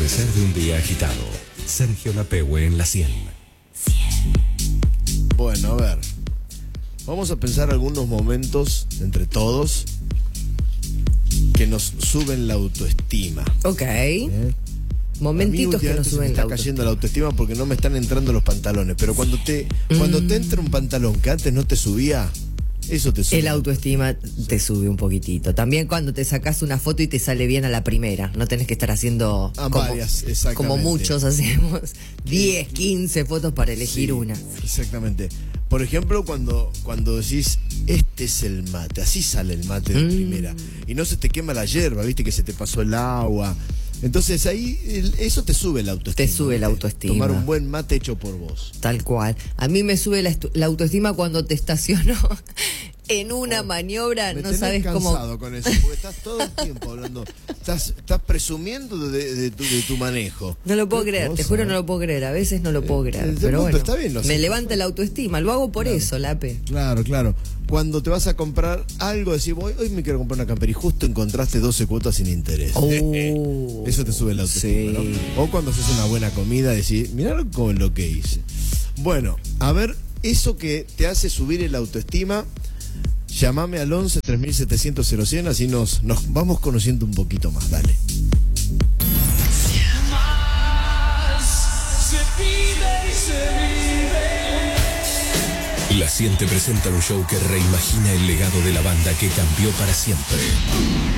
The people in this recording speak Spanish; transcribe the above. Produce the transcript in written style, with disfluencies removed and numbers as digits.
atardecer de un día agitado. Sergio Lapehue en la 100. Bueno, a ver. Vamos a pensar algunos momentos entre todos que nos suben la autoestima. Ok. Momentitos que nos suben me está cayendo la autoestima porque no me están entrando los pantalones. Pero cuando te entra un pantalón que antes no te subía, eso te sube. El autoestima te sube un poquitito. También cuando te sacas una foto y te sale bien a la primera. No tenés que estar haciendo varias, exactamente. Como muchos hacemos 10, 15 fotos para elegir una. Exactamente. Por ejemplo, cuando decís, este es el mate, así sale el mate de primera. Y no se te quema la yerba, viste que se te pasó el agua. Entonces ahí eso te sube la autoestima. Te sube la autoestima. Tomar un buen mate hecho por vos. Tal cual. A mí me sube la autoestima cuando te estaciono en una maniobra, no sabes cómo. Me cansado con eso, porque estás todo el tiempo hablando. Estás presumiendo de tu manejo. No lo puedo creer, te juro, no lo puedo creer. A veces no lo puedo creer. Pero bueno, está bien, me levanta la autoestima. Lo hago por eso, Lape. Claro. Cuando te vas a comprar algo, decís, hoy me quiero comprar una camper y justo encontraste 12 cuotas sin interés. Eso te sube la autoestima, sí. ¿no? O cuando haces una buena comida, decís, mirá con lo que hice. Bueno, a ver, eso que te hace subir el autoestima, llámame al 11 3700 0100, así nos vamos conociendo un poquito más. Dale. La 100 te presenta un show que reimagina el legado de la banda que cambió para siempre.